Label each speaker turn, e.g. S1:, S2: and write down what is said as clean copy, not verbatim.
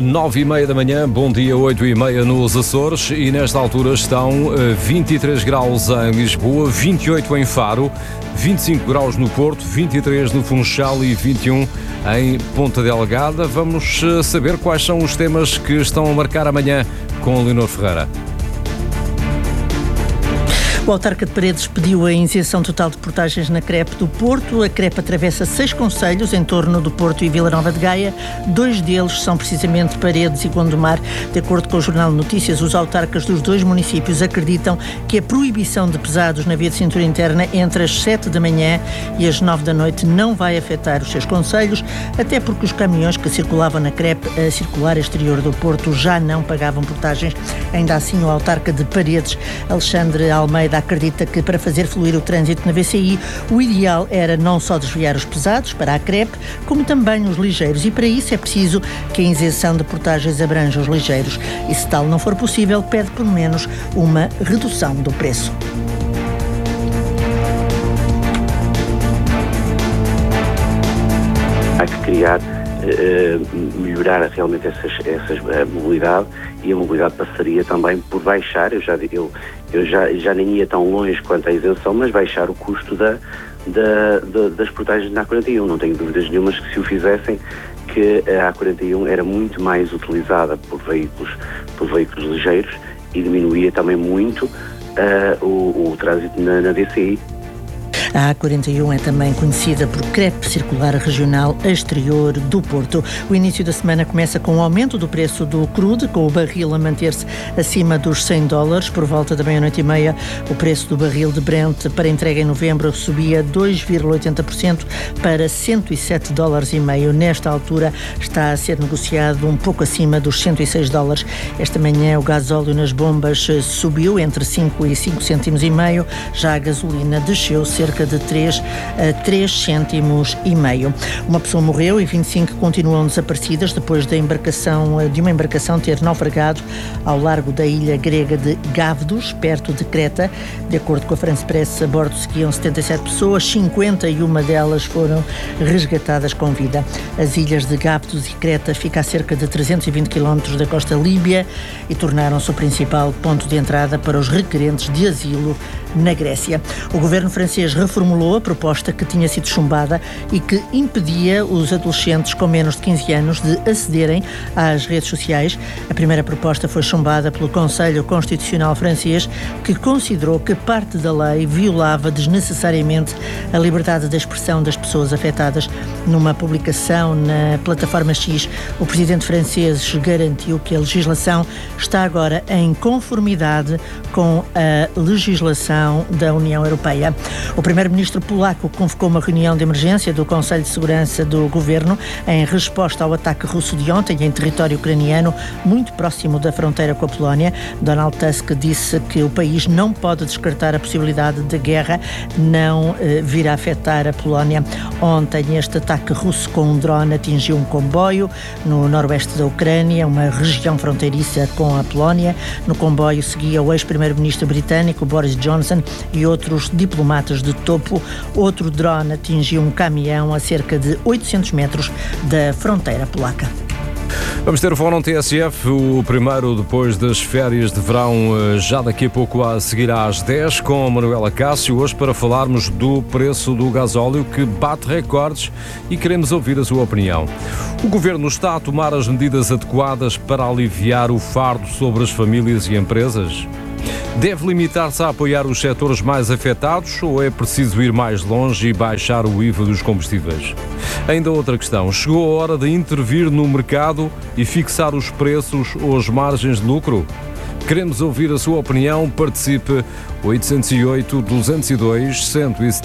S1: 9h30 da manhã, bom dia, 8h30 nos Açores, e nesta altura estão 23 graus em Lisboa, 28 em Faro, 25 graus no Porto, 23 no Funchal e 21 em Ponta Delgada. Vamos saber quais são os temas que estão a marcar amanhã com Leonor Ferreira.
S2: O autarca de Paredes pediu a isenção total de portagens na CREP do Porto. A CREP atravessa 6 concelhos em torno do Porto e Vila Nova de Gaia. 2 deles são precisamente Paredes e Gondomar. De acordo com o Jornal de Notícias, os autarcas dos 2 municípios acreditam que a proibição de pesados na via de cintura interna entre as 7 da manhã e as 9 da noite não vai afetar os seus concelhos, até porque os caminhões que circulavam na CREP a circular exterior do Porto já não pagavam portagens. Ainda assim, o autarca de Paredes, Alexandre Almeida, acredita que para fazer fluir o trânsito na VCI, o ideal era não só desviar os pesados para a CREP, como também os ligeiros, e para isso é preciso que a isenção de portagens abranja os ligeiros. E se tal não for possível, pede pelo menos uma redução do preço.
S3: Há que criar, melhorar realmente essa mobilidade, e a mobilidade passaria também por baixar, eu já nem ia tão longe quanto a isenção, mas baixar o custo das portagens na A41. Não tenho dúvidas nenhumas que, se o fizessem, que a A41 era muito mais utilizada por veículos ligeiros e diminuía também muito o trânsito na DCI.
S2: A A41 é também conhecida por CREP Circular Regional Exterior do Porto. O início da semana começa com o aumento do preço do crude, com o barril a manter-se acima dos $100. Por volta da meia-noite e meia, o preço do barril de Brent para entrega em novembro subia 2,80% para $107,5. Nesta altura está a ser negociado um pouco acima dos $106. Esta manhã o gasóleo nas bombas subiu entre 5 e 5 cêntimos e meio, já a gasolina desceu cerca de 3 a 3 cêntimos e meio. Uma pessoa morreu e 25 continuam desaparecidas depois de uma embarcação ter naufragado ao largo da ilha grega de Gavdos, perto de Creta. De acordo com a France Press, a bordo seguiam 77 pessoas, 51 delas foram resgatadas com vida. As ilhas de Gavdos e Creta ficam a cerca de 320 km da costa líbia e tornaram-se o principal ponto de entrada para os requerentes de asilo na Grécia. O governo francês reformulou a proposta que tinha sido chumbada e que impedia os adolescentes com menos de 15 anos de acederem às redes sociais. A primeira proposta foi chumbada pelo Conselho Constitucional francês, que considerou que parte da lei violava desnecessariamente a liberdade de expressão das pessoas afetadas. Numa publicação na plataforma X, o presidente francês garantiu que a legislação está agora em conformidade com a legislação da União Europeia. O primeiro-ministro polaco convocou uma reunião de emergência do Conselho de Segurança do Governo em resposta ao ataque russo de ontem em território ucraniano, muito próximo da fronteira com a Polónia. Donald Tusk disse que o país não pode descartar a possibilidade de guerra não vir a afetar a Polónia. Ontem, este ataque russo com um drone atingiu um comboio no noroeste da Ucrânia, uma região fronteiriça com a Polónia. No comboio seguia o ex-primeiro-ministro britânico Boris Johnson e outros diplomatas de topo. Outro drone atingiu um caminhão a cerca de 800 metros da fronteira polaca.
S1: Vamos ter o Fórum TSF, o primeiro depois das férias de verão, já daqui a pouco, a seguir às 10, com a Manuela Cássio, hoje para falarmos do preço do gasóleo, que bate recordes, e queremos ouvir a sua opinião. O Governo está a tomar as medidas adequadas para aliviar o fardo sobre as famílias e empresas? Deve limitar-se a apoiar os setores mais afetados, ou é preciso ir mais longe e baixar o IVA dos combustíveis? Ainda outra questão, chegou a hora de intervir no mercado e fixar os preços ou as margens de lucro? Queremos ouvir a sua opinião. Participe 808 202 170.